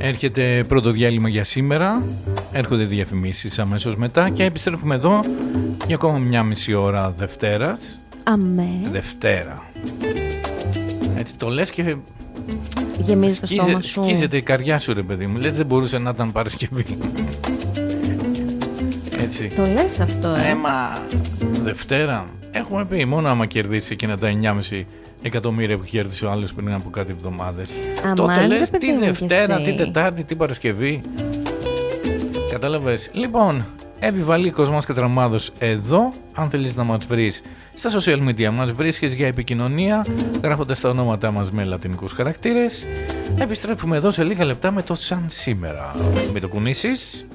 Έρχεται πρώτο διάλειμμα για σήμερα. Έρχονται διαφημίσεις αμέσως μετά και επιστρέφουμε εδώ για ακόμα μια μισή ώρα Δευτέρας. Αμέ. Δευτέρα. Έτσι το λες και γεμίζει το στόμα σου. Σκίζεται η καρδιά σου, ρε παιδί μου. Λες δεν μπορούσε να ήταν Παρασκευή. Έτσι. Το λες αυτό, Μα Δευτέρα. Έχουμε πει μόνο άμα κερδίσει εκείνα τα 9,5 εκατομμύρια που κέρδισε ο άλλος πριν από κάτι εβδομάδες. Τότε λες τι Δευτέρα, τι Τετάρτη, τι Παρασκευή. Κατάλαβες. Λοιπόν, Εύη Κοσμάς και Τραμάδος εδώ. Αν θέλεις να μας βρεις στα social media, μας βρίσκεις για επικοινωνία γράφοντας τα ονόματά μας με λατινικούς χαρακτήρες. Επιστρέφουμε εδώ σε λίγα λεπτά με το σαν σήμερα. Μην το κουνήσεις.